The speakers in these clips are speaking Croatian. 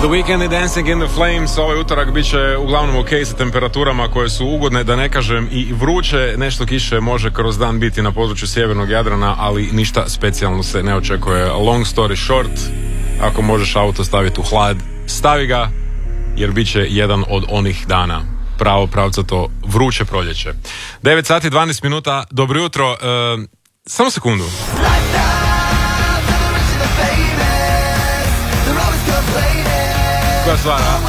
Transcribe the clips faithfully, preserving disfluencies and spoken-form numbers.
The Weeknd i Dancing in the Flames. Ovaj utorak bit će uglavnom ok sa temperaturama koje su ugodne, da ne kažem i vruće. Nešto kiše može kroz dan biti na području sjevernog Jadrana, ali ništa specijalno se ne očekuje. Long story short, ako možeš auto staviti u hlad, stavi ga, jer bit će jedan od onih dana. Pravo pravcato vruće proljeće. devet sati dvanaest minuta, dobro jutro. Uh, samo sekundu. Koja stvar, a?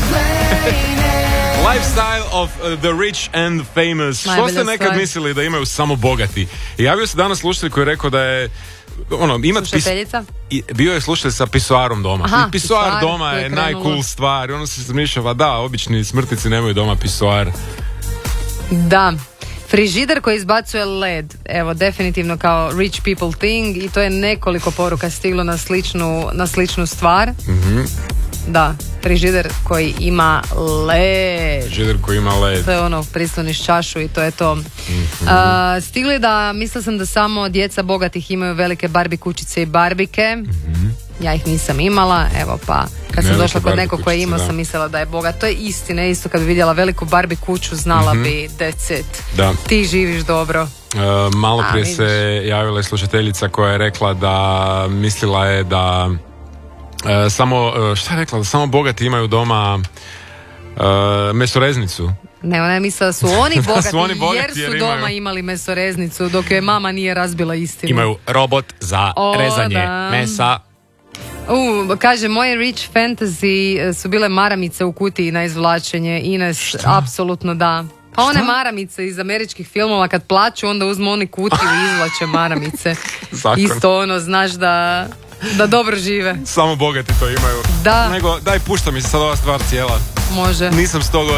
Lifestyle of uh, the rich and famous. Što ste nekad stvar. mislili da imaju samo bogati? I javio se danas slušatelj koji je rekao da je ono, imat pis... bio je slušatelj sa pisoarom doma. Aha, I pisoar, pisoar doma je, je najcool stvar. I ono se zmišljava, da, obični smrtnici nemaju doma pisoar. Da. Frižider koji izbacuje led, evo, definitivno kao rich people thing, i to je nekoliko poruka stiglo na sličnu, na sličnu stvar. Mm-hmm. Da, frižider koji ima led. Frižider koji ima led. To je ono, prisloniš čašu i to je to. Mm-hmm. Uh, stigli da, mislila sam da samo djeca bogatih imaju velike Barbie kućice i barbike. Mm-hmm. Ja ih nisam imala, evo pa kad sam Velike došla kod nekog koji je imao, da. sam mislila da je bogat. To je istina, isto kad bi vidjela veliku Barbie kuću, znala mm-hmm. bi that's it. Da. Ti živiš dobro. Uh, malo prije A, se javila je slušateljica koja je rekla da mislila je da uh, samo, uh, šta je rekla, da samo bogati imaju doma uh, mesoreznicu. Ne, ona je mislila da su oni bogati, su oni bogati jer su jer doma imaju... imali mesoreznicu, dok je mama nije razbila istinu. Imaju robot za o, rezanje da. mesa. U, kaže, moje rich fantasy su bile maramice u kutiji na izvlačenje. Ines, apsolutno da. Pa one Šta? maramice iz američkih filmova kad plaću, onda uzmu oni kutiju i izvlače maramice. Isto ono, znaš da, da dobro žive. Samo bogati to imaju. Da. Nego, daj, pušta mi se sad ova stvar cijela. Može. Nisam s toga